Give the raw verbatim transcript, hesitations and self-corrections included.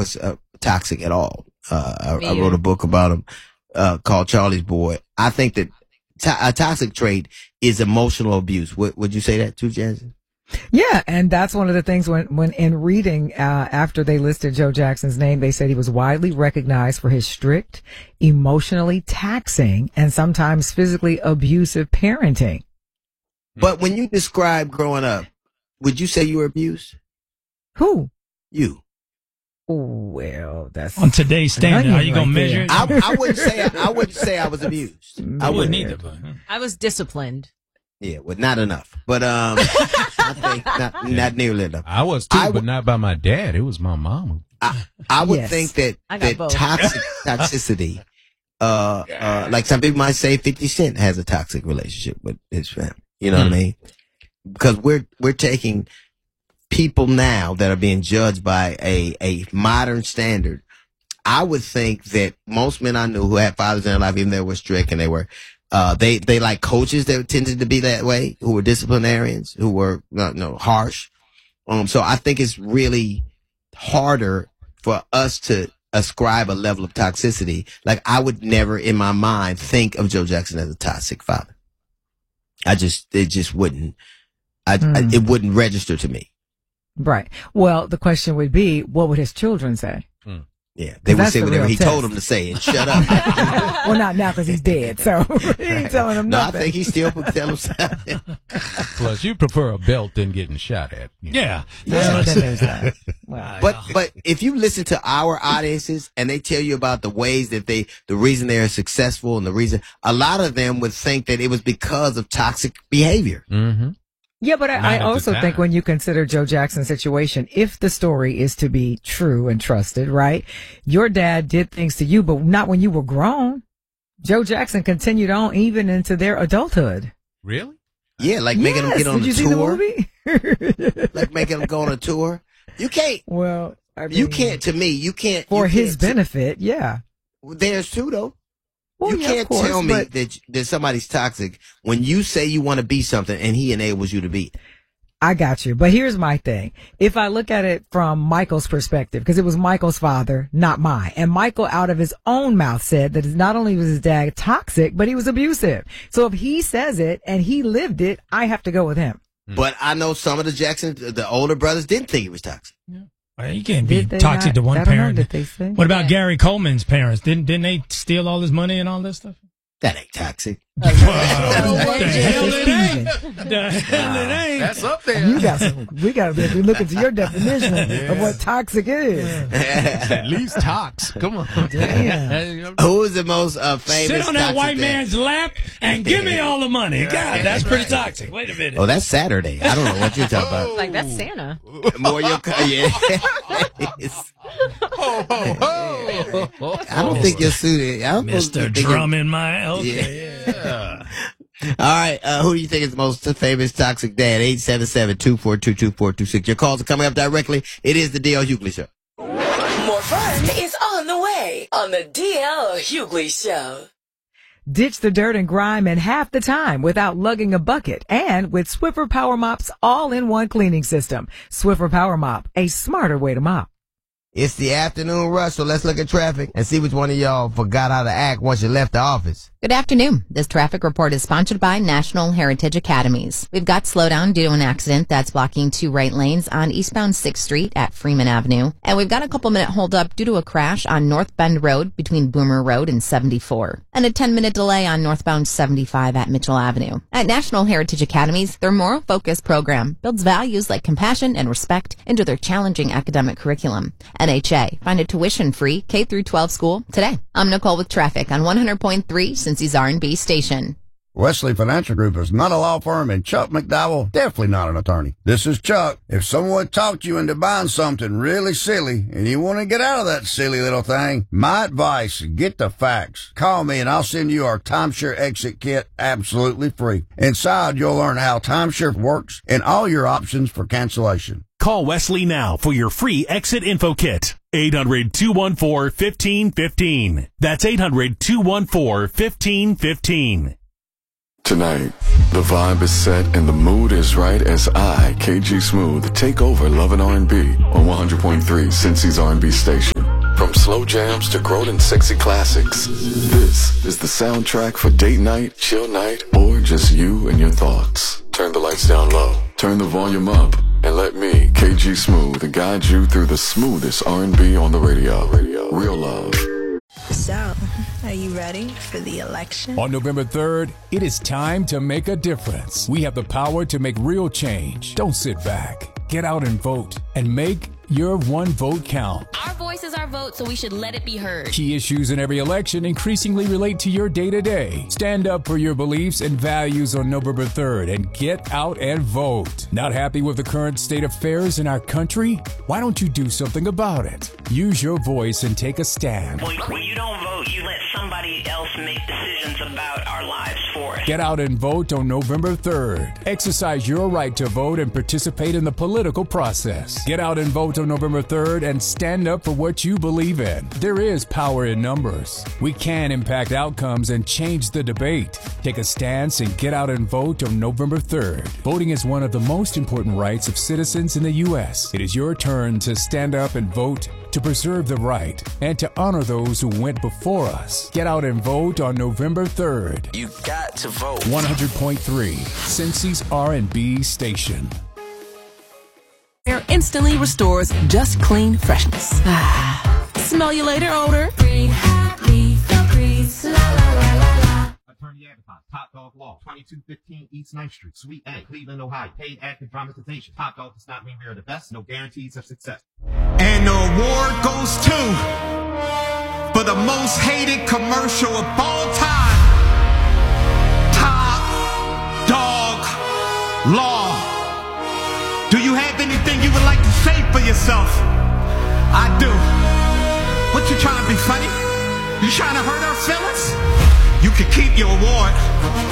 was uh, toxic at all. Uh, I, I wrote a book about him uh, called Charlie's Boy. I think that to- a toxic trait is emotional abuse. Would, would you say that too, Jansen? Yeah, and that's one of the things when, when in reading, uh, after they listed Joe Jackson's name, they said he was widely recognized for his strict, emotionally taxing, and sometimes physically abusive parenting. But when you describe growing up, would you say you were abused? Who? You. Well, that's on today's standard. Are you right gonna measure there. it? I, I wouldn't say I, I wouldn't say I was abused. I I wouldn't wouldn't either. But, huh? I was disciplined. Yeah, well, not enough. But um, I think not, not nearly enough. I was too, I but w- not by my dad. It was my mama. I, I would Yes. think that I got that both. toxic toxicity, uh, uh, like some people might say, Fifty Cent has a toxic relationship with his family. You know Mm. what I mean? Because we're we're taking people now that are being judged by a a modern standard. I would think that most men I knew who had fathers in their life, even though they were strict and they were, uh, they, they like coaches that tended to be that way, who were disciplinarians, who were, uh, no, harsh. Um, so I think it's really harder for us to ascribe a level of toxicity. Like I would never in my mind think of Joe Jackson as a toxic father. I just, it just wouldn't, I, Hmm. I it wouldn't register to me. Right. Well, the question would be, what would his children say? Yeah. They would That's say the whatever real he test. told them to say and shut up. Well, not now because he's dead, so he ain't telling them No, I nothing. think he still would tell him something. Plus, you prefer a belt than getting shot at. you know. Yeah. Yeah, then there's that. Wow. But but if you listen to our audiences and they tell you about the ways that they, the reason they're successful and the reason, a lot of them would think that it was because of toxic behavior. Mm-hmm. Yeah, but I, Not I at the also think time. when you consider Joe Jackson's situation, if the story is to be true and trusted, right? Your dad did things to you, but not when you were grown. Joe Jackson continued on even into their adulthood. Really? Yeah, like making them Yes, get on did the you see the tour, movie? like making them go on a tour. You can't, Well, I mean, you can't, to me, you can't. for you his can't- benefit, yeah. There's two though. Well, you yeah, can't of course, tell me but- that, that somebody's toxic when you say you want to be something and he enables you to be it. I got you. But here's my thing. If I look at it from Michael's perspective, because it was Michael's father, not mine. And Michael out of his own mouth said that not only was his dad toxic, but he was abusive. So if he says it and he lived it, I have to go with him. But I know some of the Jacksons, the older brothers, didn't think he was toxic. Well, you can't be Did they toxic not? to one I don't know, parent. did they say? What about Gary Coleman's parents? Didn't didn't they steal all his money and all this stuff? That ain't toxic. Well, what the That's hell it Steven. ain't? The hell it ain't? That's up there. You got some, we got to be looking to your definition of what toxic is. At least tox. Come on. Damn. Who is the most uh, famous? Sit on that toxic white dad? man's lap and give me all the money. God, that's pretty toxic. Wait a minute. Oh, that's Saturday. I don't know what you're talking about. Like, that's Santa. More your co- yeah. It's- Ho, ho, ho. I don't think you're suited. I don't Mister think you're- Drum in my okay. Yeah. All right. Uh, who do you think is the most famous toxic dad? eight seven seven, two four two, two four two six. Your calls are coming up directly. It is the D L Hughley Show. More fun is on the way on the D L Hughley Show. Ditch the dirt and grime in half the time without lugging a bucket and with Swiffer Power Mop's all-in-one cleaning system. Swiffer Power Mop, a smarter way to mop. It's the afternoon rush, so let's look at traffic and see which one of y'all forgot how to act once you left the office. Good afternoon. This traffic report is sponsored by National Heritage Academies. We've got slowdown due to an accident that's blocking two right lanes on eastbound sixth Street at Freeman Avenue. And we've got a couple minute holdup due to a crash on North Bend Road between Boomer Road and seventy-four. And a ten minute delay on northbound seventy-five at Mitchell Avenue. At National Heritage Academies, their moral focus program builds values like compassion and respect into their challenging academic curriculum. N H A. Find a tuition-free K through twelve school today. I'm Nicole with traffic on one hundred point three Cincy's R and B station. Wesley Financial Group is not a law firm, and Chuck McDowell definitely not an attorney. This is Chuck. If someone talked you into buying something really silly and you want to get out of that silly little thing, my advice, get the facts. Call me and I'll send you our timeshare exit kit absolutely free. Inside, you'll learn how timeshare works and all your options for cancellation. Call Wesley now for your free exit info kit. eight hundred, two one four, one five one five. That's eight hundred, two one four, one five one five. Tonight, the vibe is set and the mood is right as I, K G Smooth, take over Love and R and B on one hundred point three Cincy's R and B station. From slow jams to Grodin sexy classics, this is the soundtrack for date night, chill night, or just you and your thoughts. Turn the lights down low, turn the volume up, and let me, K G Smooth, guide you through the smoothest R and B on the radio. Radio. Real love. So, are you ready for the election? On November third, it is time to make a difference. We have the power to make real change. Don't sit back. Get out and vote, and make your one vote count. Our voice is our vote, so we should let it be heard. Key issues in every election increasingly relate to your day-to-day. Stand up for your beliefs and values on November third and get out and vote. Not happy with the current state of affairs in our country? Why don't you do something about it? Use your voice and take a stand. When, when you don't vote, you let somebody else make decisions about our lives for us. Get out and vote on November third. Exercise your right to vote and participate in the political process. Get out and vote on November third and stand up for what you believe in. There is power in numbers. We can impact outcomes and change the debate. Take a stance and get out and vote on November third. Voting is one of the most important rights of citizens in the U S. It is your turn to stand up and vote, to preserve the right, and to honor those who went before us. Get out and vote on November third. You got to vote. one hundred point three, Cincy's R and B station. Air instantly restores just clean freshness. Smell you later, odor. Breathe happy, breathe la la la la la. Attorney advertised. Top Dog Law, twenty-two fifteen East ninth Street, Suite A, Cleveland, Ohio. Paid active dramatization. Top Dog does not mean we are the best. No guarantees of success. And the award goes to, for the most hated commercial of all time, Top Dog Law. Do you have anything you would like to say for yourself? I do. What, you trying to be funny? You trying to hurt our feelings? You can keep your award.